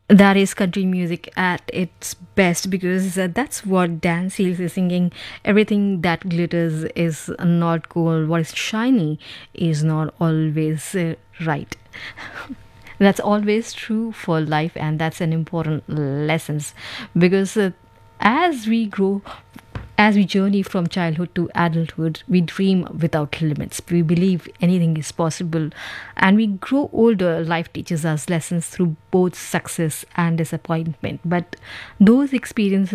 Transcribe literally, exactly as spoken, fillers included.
That is country music at its best because uh, that's what Dan Seals is singing. Everything that glitters is not gold. What is shiny is not always uh, right. That's always true for life, and that's an important lessons because uh, as we grow, as we journey from childhood to adulthood, we dream without limits. We believe anything is possible. And we grow older, life teaches us lessons through both success and disappointment. But those experiences